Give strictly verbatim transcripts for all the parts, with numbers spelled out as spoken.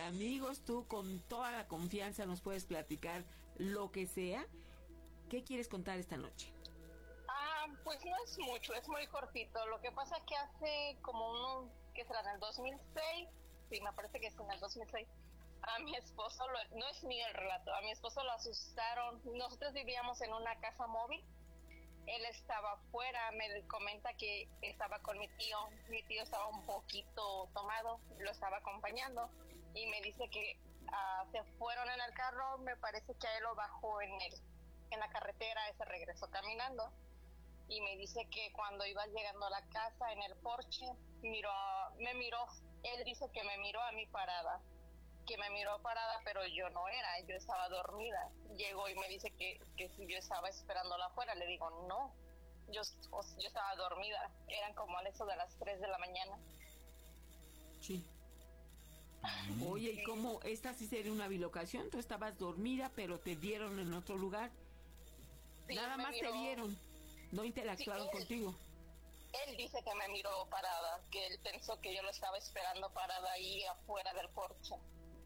amigos, tú con toda la confianza nos puedes platicar lo que sea. ¿Qué quieres contar esta noche? Ah, pues no es mucho, es muy cortito. Lo que pasa es que hace como uno, que será en el dos mil seis, sí, me parece que es en el dos mil seis, a mi esposo, lo, no es mío el relato, a mi esposo lo asustaron. Nosotros vivíamos en una casa móvil. Él estaba afuera, me comenta que estaba con mi tío. Mi tío estaba un poquito tomado, lo estaba acompañando y me dice que uh, se fueron en el carro. Me parece que a él lo bajó en, el, en la carretera, él se regresó caminando y me dice que cuando iba llegando a la casa en el porche, miró, me miró, él dice que me miró a mí parada. que me miró parada, pero yo no era, yo estaba dormida. Llegó y me dice que, que si yo estaba esperándola afuera. Le digo, no, yo, yo estaba dormida. Eran como al eso de las tres de la mañana. Sí. Oye, ¿y cómo? ¿Esta sí sería una bilocación? Tú estabas dormida, pero te vieron en otro lugar. Sí, nada más miró, te vieron, no interactuaron sí, él, contigo. Él dice que me miró parada, que él pensó que yo lo estaba esperando parada ahí afuera del porche.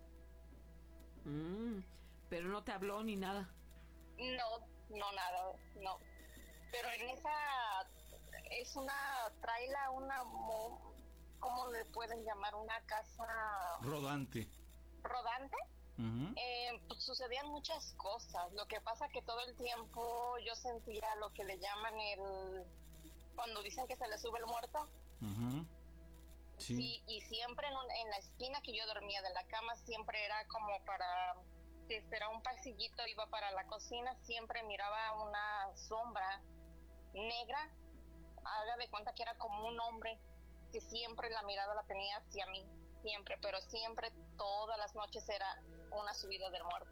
Mm, pero no te habló ni nada. No, no nada, no. Pero en esa es una traila, una, ¿cómo le pueden llamar? Una casa rodante. Rodante. Uh-huh. Eh, pues, sucedían muchas cosas. Lo que pasa que todo el tiempo yo sentía lo que le llaman el, cuando dicen que se le sube el muerto. Uh-huh. Sí. Sí, y siempre en, un, en la esquina que yo dormía de la cama, siempre era como para, si era un pasillito, iba para la cocina, siempre miraba una sombra negra. Haga de cuenta que era como un hombre, que siempre la mirada la tenía hacia mí, siempre, pero siempre, todas las noches era una subida del muerto.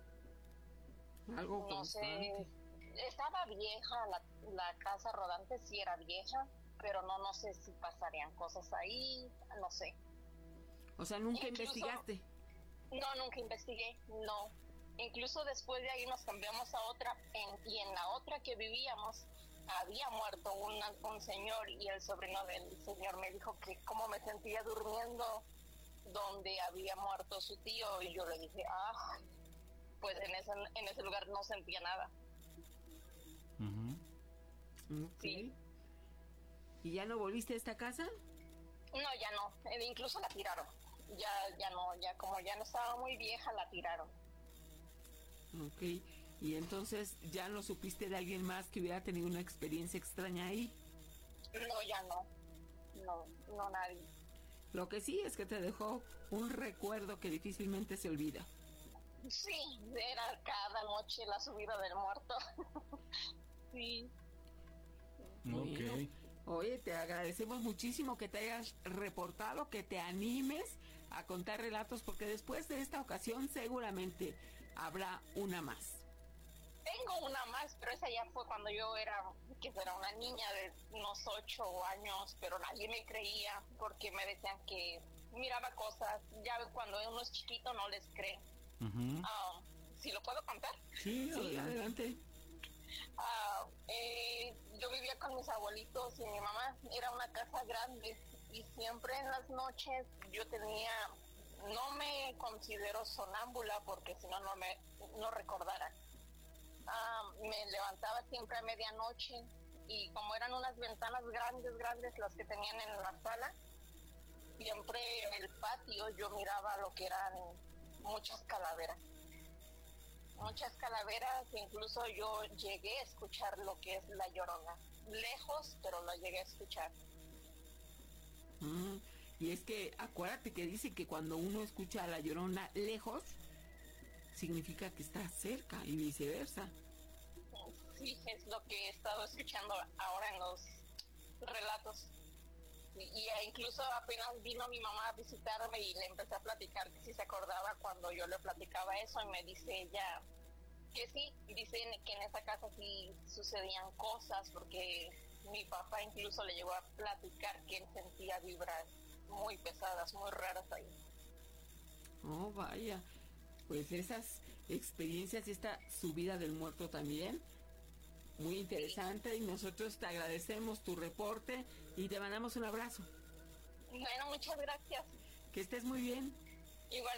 Algo no constante. sé, estaba vieja, la, la casa rodante sí era vieja, pero no, no sé si pasarían cosas ahí, no sé. O sea, ¿nunca Incluso, investigaste? No, nunca investigué, no. Incluso después de ahí nos cambiamos a otra, en, y en la otra que vivíamos había muerto una, un señor, y el sobrino del señor me dijo que cómo me sentía durmiendo donde había muerto su tío, y yo le dije, ah, pues en ese, en ese lugar no sentía nada. Uh-huh. Okay. Sí. ¿Y ya no volviste a esta casa? No, ya no, incluso la tiraron. Ya, ya no, ya como ya no estaba muy vieja, la tiraron. Ok, y entonces ya no supiste de alguien más que hubiera tenido una experiencia extraña ahí. No, ya no, no, no nadie. Lo que sí es que te dejó un recuerdo que difícilmente se olvida. Sí, era cada noche la subida del muerto. Sí. Muy okay. Bien. Oye, te agradecemos muchísimo que te hayas reportado, que te animes a contar relatos, porque después de esta ocasión seguramente habrá una más. Tengo una más, pero esa ya fue cuando yo era, que era una niña de unos ocho años, pero nadie me creía porque me decían que miraba cosas. Ya cuando uno es chiquito no les cree. Uh-huh. Um, ¿Sí lo puedo contar? Sí, sí, adelante. Uh, eh, yo vivía con mis abuelitos y mi mamá. Era una casa grande y siempre en las noches yo tenía, no me considero sonámbula porque si no no me no recordara. Uh, me levantaba siempre a medianoche y como eran unas ventanas grandes, grandes las que tenían en la sala, siempre en el patio yo miraba lo que eran muchas calaveras. Muchas calaveras, incluso yo llegué a escuchar lo que es la Llorona. Lejos, pero lo llegué a escuchar. Mm, y es que acuérdate que dice que cuando uno escucha a la Llorona lejos, significa que está cerca y viceversa. Sí, es lo que he estado escuchando ahora en los relatos. Y, y incluso apenas vino mi mamá a visitarme y le empecé a platicar que si se acordaba cuando yo le platicaba eso, y me dice ella que sí, dicen que en esa casa sí sucedían cosas, porque mi papá incluso le llegó a platicar que él sentía vibras muy pesadas, muy raras ahí. Oh, vaya, pues esas experiencias y esta subida del muerto también, muy interesante, y nosotros te agradecemos tu reporte y te mandamos un abrazo. Bueno, muchas gracias. Que estés muy bien. Igualmente.